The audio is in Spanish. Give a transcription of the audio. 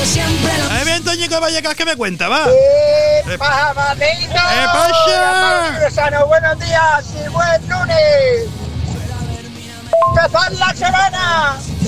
Ahí bien, Toñico Vallecas, que me cuenta, va. ¿Qué pasa, Marlito? ¿Qué pasa? Buenos días y buen lunes. ¡Empezar la semana!